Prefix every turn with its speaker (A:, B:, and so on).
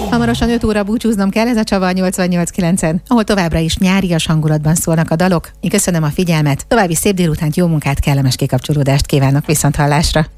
A: Hamarosan 5 óra búcsúznom kell, ez a Csava 88.9-en, ahol továbbra is nyárias hangulatban szólnak a dalok. Én köszönöm a figyelmet, további szép délutánt, jó munkát, kellemes kikapcsolódást kívánok, viszonthallásra!